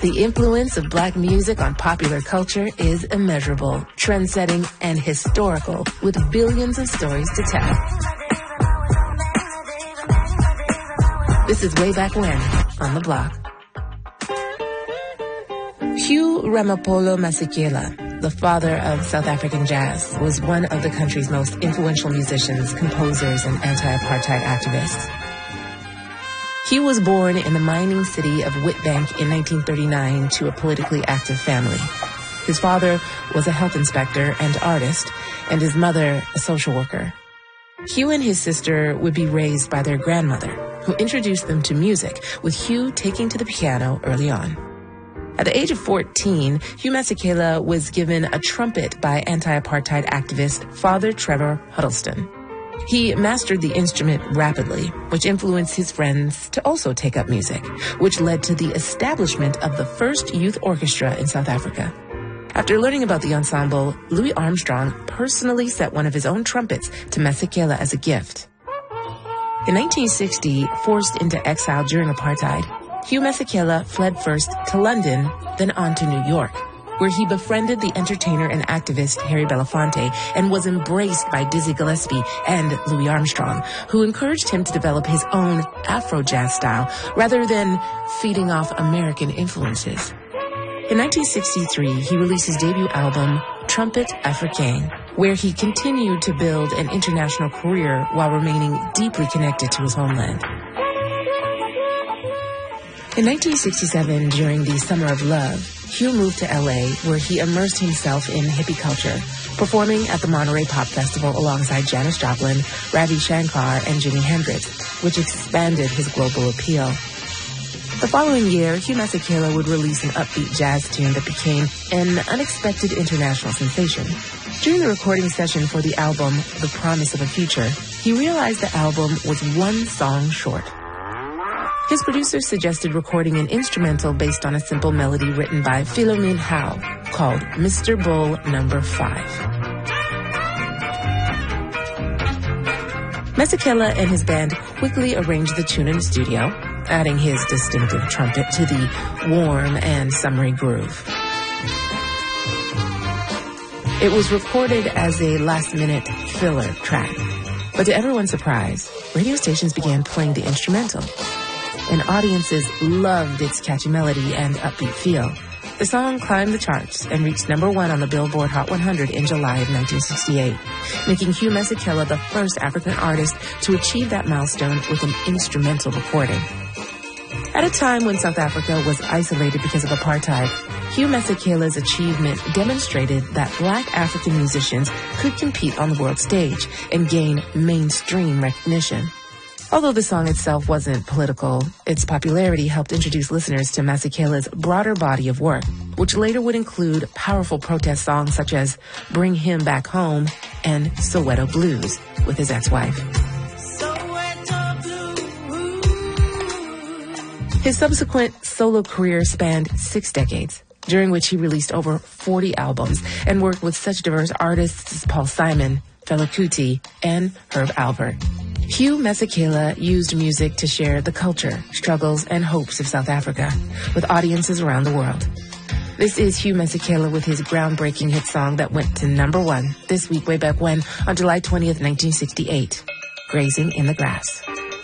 The influence of black music on popular culture is immeasurable, trend-setting, and historical, with billions of stories to tell. This is Way Back When on The Block. Hugh Ramapolo Masekela, the father of South African jazz, was one of the country's most influential musicians, composers, and anti-apartheid activists. Hugh was born in the mining city of Witbank in 1939 to a politically active family. His father was a health inspector and artist, and his mother a social worker. Hugh and his sister would be raised by their grandmother, who introduced them to music, with Hugh taking to the piano early on. At the age of 14, Hugh Masekela was given a trumpet by anti-apartheid activist Father Trevor Huddleston. He mastered the instrument rapidly, which influenced his friends to also take up music, which led to the establishment of the first youth orchestra in South Africa. After learning about the ensemble, Louis Armstrong personally sent one of his own trumpets to Masekela as a gift. In 1960, forced into exile during apartheid, Hugh Masekela fled first to London, then on to New York, where he befriended the entertainer and activist Harry Belafonte and was embraced by Dizzy Gillespie and Louis Armstrong, who encouraged him to develop his own Afro-jazz style rather than feeding off American influences. In 1963, he released his debut album, Trumpet Africaine, where he continued to build an international career while remaining deeply connected to his homeland. In 1967, during the Summer of Love, Hugh moved to L.A., where he immersed himself in hippie culture, performing at the Monterey Pop Festival alongside Janis Joplin, Ravi Shankar, and Jimi Hendrix, which expanded his global appeal. The following year, Hugh Masekela would release an upbeat jazz tune that became an unexpected international sensation. During the recording session for the album, The Promise of a Future, he realized the album was one song short. His producers suggested recording an instrumental based on a simple melody written by Philomene Howe called Mr. Bull No. 5. Masekela and his band quickly arranged the tune in the studio, adding his distinctive trumpet to the warm and summery groove. It was recorded as a last-minute filler track, but to everyone's surprise, radio stations began playing the instrumental, and audiences loved its catchy melody and upbeat feel. The song climbed the charts and reached number 1 on the Billboard Hot 100 in July of 1968, making Hugh Masekela the first African artist to achieve that milestone with an instrumental recording. At a time when South Africa was isolated because of apartheid, Hugh Masekela's achievement demonstrated that black African musicians could compete on the world stage and gain mainstream recognition. Although the song itself wasn't political, its popularity helped introduce listeners to Masekela's broader body of work, which later would include powerful protest songs such as Bring Him Back Home and Soweto Blues with his ex-wife. His subsequent solo career spanned 6 decades, during which he released over 40 albums and worked with such diverse artists as Paul Simon, Fela Kuti, and Herb Alpert. Hugh Masekela used music to share the culture, struggles, and hopes of South Africa with audiences around the world. This is Hugh Masekela with his groundbreaking hit song that went to number 1 this week, Way Back When, on July 20th, 1968, Grazing in the Grass.